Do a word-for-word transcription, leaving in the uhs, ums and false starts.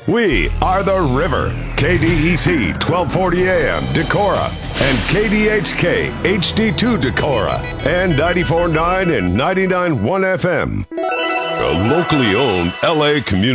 We are the River. K D E C twelve forty A M Decorah and K D H K H D two Decorah and ninety-four point nine and ninety-nine point one F M. A locally owned L A community